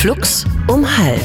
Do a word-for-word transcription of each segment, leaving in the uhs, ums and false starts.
Flux um halb.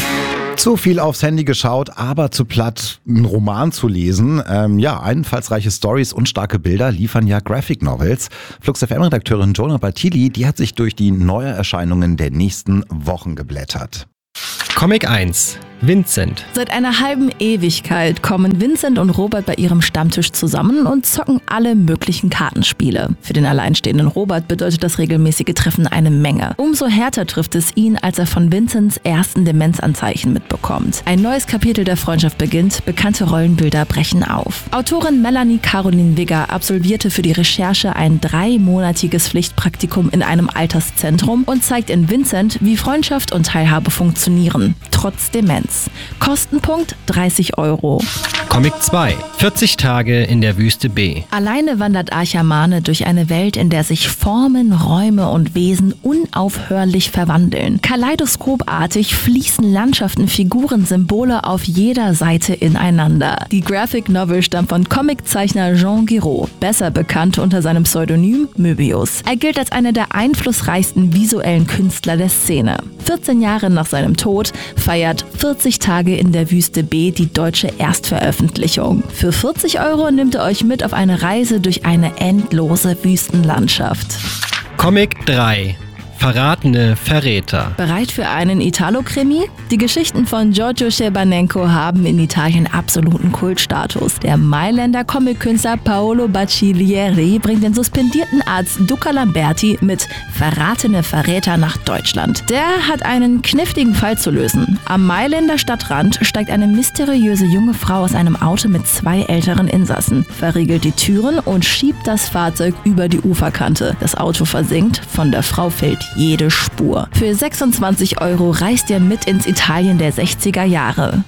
Zu viel aufs Handy geschaut, aber zu platt, einen Roman zu lesen. Ähm, ja, einfallsreiche Stories und starke Bilder liefern ja Graphic Novels. Flux F M-Redakteurin Jonah Bartili, die hat sich durch die Neuerscheinungen der nächsten Wochen geblättert. Comic eins. Vincent. Seit einer halben Ewigkeit kommen Vincent und Robert bei ihrem Stammtisch zusammen und zocken alle möglichen Kartenspiele. Für den alleinstehenden Robert bedeutet das regelmäßige Treffen eine Menge. Umso härter trifft es ihn, als er von Vincents ersten Demenzanzeichen mitbekommt. Ein neues Kapitel der Freundschaft beginnt, bekannte Rollenbilder brechen auf. Autorin Melanie Caroline Wigger absolvierte für die Recherche ein dreimonatiges Pflichtpraktikum in einem Alterszentrum und zeigt in Vincent, wie Freundschaft und Teilhabe funktionieren, trotz Demenz. Kostenpunkt dreißig Euro. Comic zwei. vierzig Tage in der Wüste B. Alleine wandert Archamane durch eine Welt, in der sich Formen, Räume und Wesen unaufhörlich verwandeln. Kaleidoskopartig fließen Landschaften, Figuren, Symbole auf jeder Seite ineinander. Die Graphic Novel stammt von Comiczeichner Jean Giraud, besser bekannt unter seinem Pseudonym Möbius. Er gilt als einer der einflussreichsten visuellen Künstler der Szene. vierzehn Jahre nach seinem Tod feiert vierzig Tage in der Wüste B die deutsche Erstveröffentlichung. Für vierzig Euro nimmt er euch mit auf eine Reise durch eine endlose Wüstenlandschaft. Comic drei. Verratene Verräter. Bereit für einen Italo-Krimi? Die Geschichten von Giorgio Schebanenko haben in Italien absoluten Kultstatus. Der Mailänder Comic-Künstler Paolo Bacciglieri bringt den suspendierten Arzt Duca Lamberti mit Verratene Verräter nach Deutschland. Der hat einen kniffligen Fall zu lösen. Am Mailänder Stadtrand steigt eine mysteriöse junge Frau aus einem Auto mit zwei älteren Insassen, verriegelt die Türen und schiebt das Fahrzeug über die Uferkante. Das Auto versinkt, von der Frau fällt jede Spur. Für sechsundzwanzig Euro reist ihr mit ins Italien der sechziger Jahre.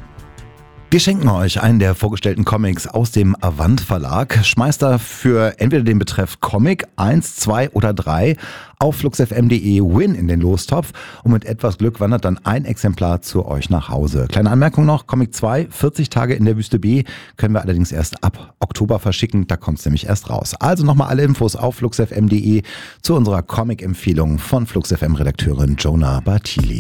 Wir schenken euch einen der vorgestellten Comics aus dem Avant Verlag. Schmeißt dafür entweder den Betreff Comic eins, zwei oder drei auf fluxfm punkt de Win in den Lostopf und mit etwas Glück wandert dann ein Exemplar zu euch nach Hause. Kleine Anmerkung noch, Comic zwei, vierzig Tage in der Wüste B, können wir allerdings erst ab Oktober verschicken, da kommt es nämlich erst raus. Also nochmal alle Infos auf fluxfm punkt de zu unserer Comic-Empfehlung von Flux F M-Redakteurin Jonah Bartili.